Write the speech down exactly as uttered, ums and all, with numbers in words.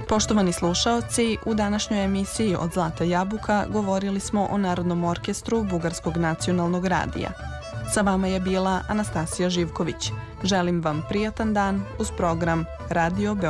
Poštovani slušaoci, u današnjoj emisiji Od Zlata jabuka govorili smo o Narodnom orkestru Bugarskog nacionalnog radija. Sa vama je bila Anastasija Živković. Želim vam prijatan dan uz program Radio Beograd.